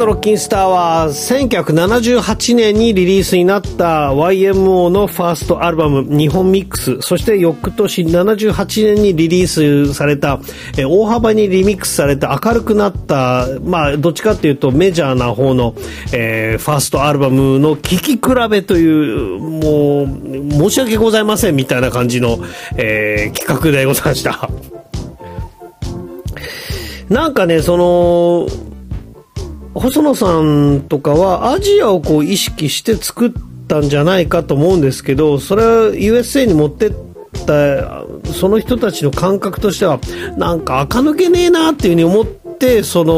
ロッキンスターは1978年にリリースになった YMO のファーストアルバム日本ミックス、そして翌年78年にリリースされた大幅にリミックスされた明るくなった、どっちかっていうとメジャーな方の、ファーストアルバムの聴き比べという、もう申し訳ございませんみたいな感じの、企画でございました。なんかね、細野さんとかはアジアをこう意識して作ったんじゃないかと思うんですけど、それは USA に持ってったその人たちの感覚としてはなんか垢抜けねえなっていう風に思って、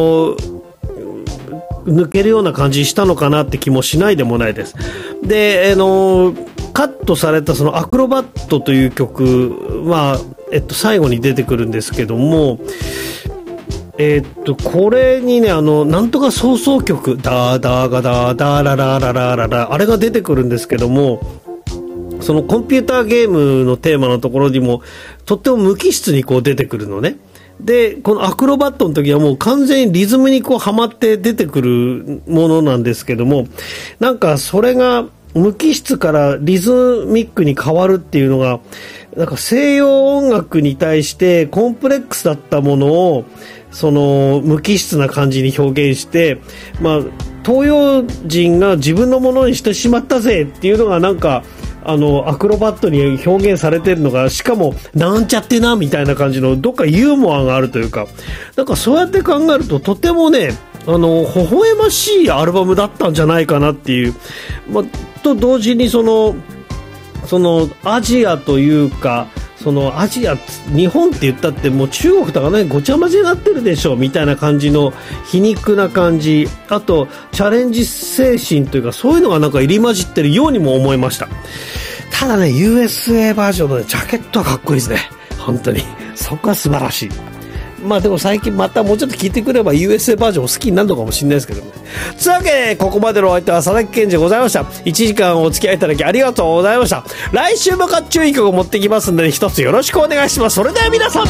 抜けるような感じしたのかなって気もしないでもないです。で、カットされたそのアクロバットという曲は、最後に出てくるんですけども、これにね、なんとか創奏曲、ダーダーガダーダーララララララ、あれが出てくるんですけども、そのコンピューターゲームのテーマのところにも、とっても無機質にこう出てくるのね。で、このアクロバットの時はもう完全にリズムにこうはまって出てくるものなんですけども、なんかそれが無機質からリズミックに変わるっていうのが、なんか西洋音楽に対してコンプレックスだったものを、無機質な感じに表現して、東洋人が自分のものにしてしまったぜっていうのがなんか、アクロバットに表現されてるのが、しかもなんちゃってなみたいな感じのどっかユーモアがあるというか、なんかそうやって考えるととてもね、微笑ましいアルバムだったんじゃないかなっていう、と同時にアジアというか、アジア、日本って言ったってもう中国とかね、ごちゃ混ぜになってるでしょみたいな感じの皮肉な感じ、あとチャレンジ精神というか、そういうのがなんか入り混じってるようにも思いました。ただね、USA バージョンの、ね、ジャケットはかっこいいですね、本当に。そこは素晴らしい。でも最近またもうちょっと聞いてくれば USA バージョンを好きになるのかもしれないですけどね。というわけで、ここまでのお相手は佐々木健二でございました。1時間お付き合いいただきありがとうございました。来週もかっちゅういい曲を持ってきますんで、一つよろしくお願いします。それでは皆さん、